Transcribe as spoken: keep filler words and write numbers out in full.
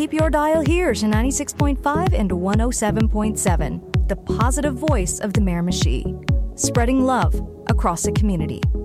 keep your dial here to ninety-six point five and one oh seven point seven, the positive voice of the Miramichi, spreading love across the community.